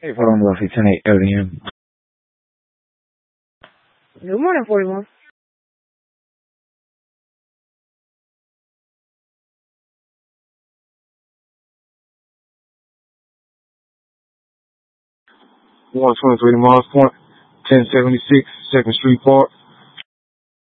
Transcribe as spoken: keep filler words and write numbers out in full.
Hey, Fort Buffy, ten eight L D M. Good morning, forty-one. one twenty-three Mars Point, ten seventy-six second Street Park.